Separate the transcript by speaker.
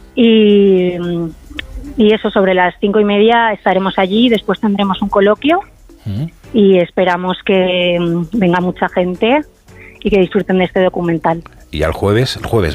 Speaker 1: Y eso, sobre las 5:30 estaremos allí, después tendremos un coloquio y esperamos que venga mucha gente y que disfruten de este documental.
Speaker 2: Y el jueves